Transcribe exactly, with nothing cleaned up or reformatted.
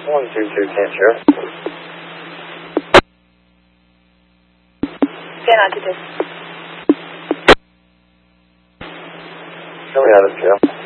one two two, can't hear. Scan altitude. Show me how to scale.